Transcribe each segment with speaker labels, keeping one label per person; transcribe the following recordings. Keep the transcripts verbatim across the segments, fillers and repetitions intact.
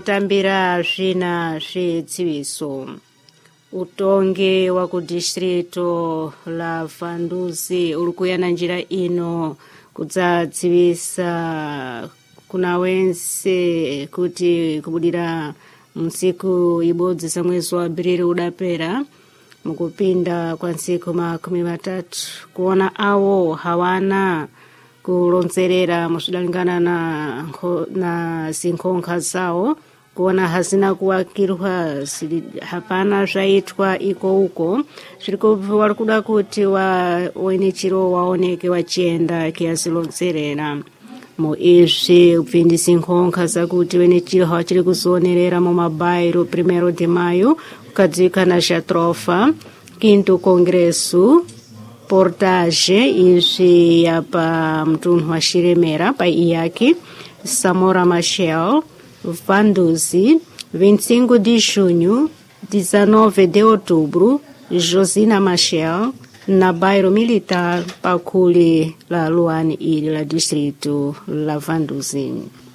Speaker 1: kutambira zvina zvedziviso. Utongi wa ku distrito la Vanduzi uri kuyana njira ino kudzadzivisa kuna wense kuti kubudira msiku ibodzi za mwezi wa Aprili udapera mukupinda kwa nsiku makumi matatu kuona awo hawana kulonzerera muzvidalingana na, na zinkhonkha zawo kuona hazina kuwakirwa hapana zvaitwa iko uko zvirikupiwa kuda kuti waone chiro waoneke wachienda kiyazilonzerera mu izvi kupfindisa nkhonkha zakuti wene chiro hawachiri kuzonerera mu mabairo primero de maio kukadzikana xatrofa quinto congresso portage izvi yapa mtunhu wa Xiremera pa Iaki Samora Machel Vanduzi vinte e cinco de junho dezenove de outubro Josina Machel na bairro militar pakuli la Luani ili la distrito la Vanduzi.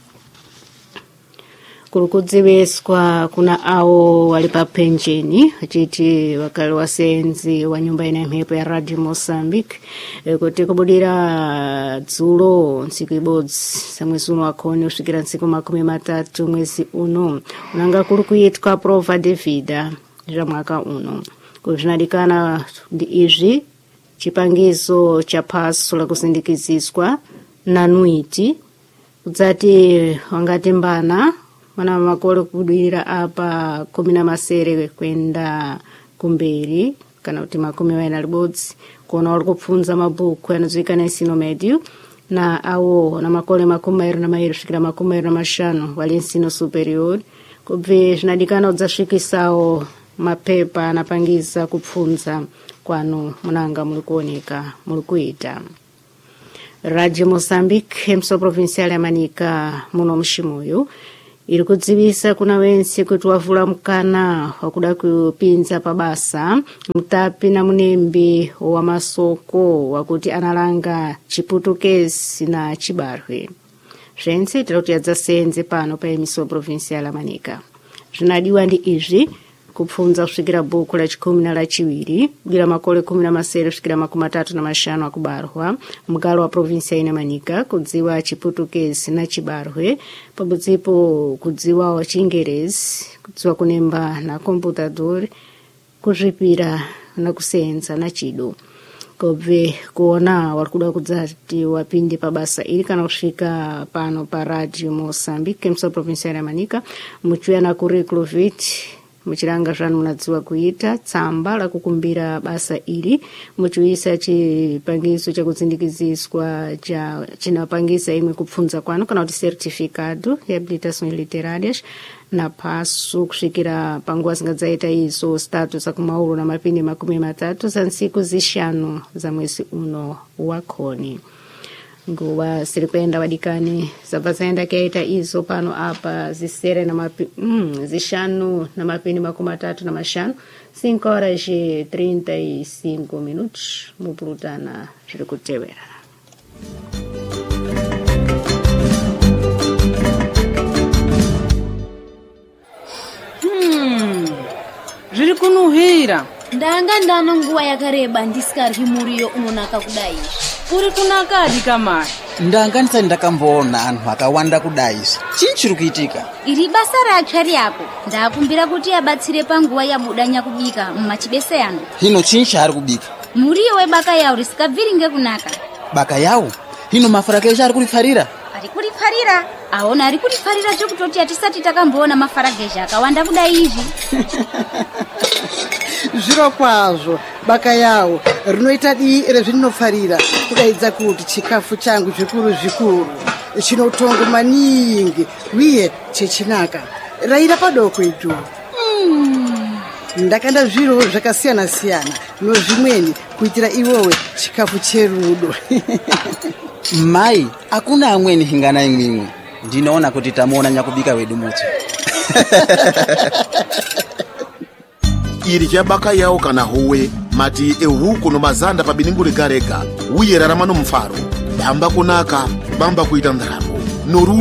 Speaker 1: Kurukudziweswa kuna awo walipa penjeni achiti wakali wasenzi wa nyumba ina mhepo ya Radio Mozambique e, kuti kubudira dzulo nsiku ibodzi sa mwezi uno wakhoni usvikira nsiku makumi matatu mwezi uno unanga kuri kuitwa prova de vida ja mwaka uno kuzvinadikana ndi izvi chipangizo cha paso la kusindikiziswa na nuiti kudzati wangati mbana mana makolo kudira apa kumi na masere kwenda kumberi kana kuti makumi waina libodzi kuona wali kupfunza mabuku yanoziwikana ensino médio na awo na makole makumi mairi na mairi kusvikira makumi mairi na mashanu wali ensino superior kubve zvinadikana kudzasvikisawo mapepa anapangiza kupfunza kwano munanga muri kuoneka muri kuita. Radio Mozambique emso provincial ya Manika muno mshimoyo iri kudzivisa kuna wense kuti wavula mukana wakuda kupinza pabasa mutapi na munembi wa masoko wakuti analanga chiputukezi na chibarwe zvense tiri kuti yadzasenze pano pa emiso provincial ya Manika. Zvinadiwa ndi izvi kupfunza kusvikira buku la chikumi na la chiwiri bila makole kumi na masere kusvikira makumi matatu na mashanu akubarwa mgalo wa provinsia ina Manika kudziwa chiputukezi na chibarwe pabudzipo kudziwa wa chingerezi kudziwa kunemba na komputador kuzvipira na kusenza na chido kobve kuona warikuda kudzati wapinde pabasa ili kana kusvika pano pa Radio Mozambique mso provinsia ina Manika muchuya na curriculum vitae muchiranga zvanu munadziwa kuita tsamba la kukumbira basa ili muchuisa chipangiso cha kutsindikiziswa cha chinapangisa imwe kupfunza kwanu kana kuti certificado ya habilitações literárias na paso kusvikira panguva zingadzaita izo status akumaulu na mapindi makumi matatu za nsiku zishanu za mwezi uno wakhoni. Nguwa siri kuenda wadikani zapazaenda kiaita izo pano apa zisere na mapi, mm, zishanu na mapini makumi matatu na mashanu cinco horas e trinta e cinco minutos mupurutana ziri kutewera.
Speaker 2: Hmm, ziri kunuhira
Speaker 3: ndanga ndano nguwa yakareba ndisikaryi muriyo unonaka kudai
Speaker 2: kuri kunakadi kamari
Speaker 4: ndanga ndisati ndakamboona anhu akawanda kudaisa chii chiri kuitika
Speaker 3: iri basa ratsva ryako ndakumbira kuti abatsire panguva yabudanya kubika mumachibese yano
Speaker 4: hino chii chaari kubika
Speaker 3: muriyo webaka yawo risikabviri ngekunaka
Speaker 4: baka yawo hino mafaragesha ari kurifarira
Speaker 3: ari kurifarira aona ari kurifarira chokutoti hatisati takamboona mafaragesha akawanda kudai izvi
Speaker 5: zviro kwazvo baka yawo rinoita dii rezvinofarira kudaidza kuti chikafu changu zvikuru zvikuru chinotongo maningi uye chechinaka raira padoko idhu
Speaker 3: mm.
Speaker 5: ndakanda zviro zvakasiyana siyana nozvimweni kuitira iwowe chikafu cherudo
Speaker 4: mai akuna amweni hingana imwimwe ndinoona kuti tamuona nyakubika wedu muti
Speaker 6: iri chabaka yawo kana howe mati ehuku nomazanda pabiningu rega rega uye rarama nomufaro bamba kunaka bamba kuita ndaramo noru